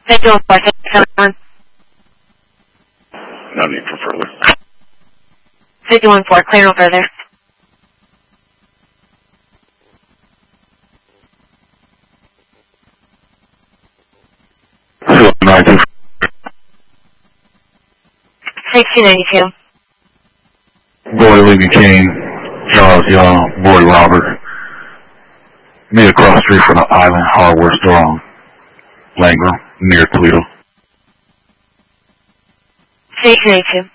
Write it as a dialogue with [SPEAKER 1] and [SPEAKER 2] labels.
[SPEAKER 1] 5114,
[SPEAKER 2] No need for further.
[SPEAKER 1] 5114, clear no further.
[SPEAKER 2] $292.
[SPEAKER 1] 1692.
[SPEAKER 2] Boy Lincoln King, Charles Young, Boy Robert. Meet across the street from the Island Hardware store on Langram, near Toledo.
[SPEAKER 1] 1692.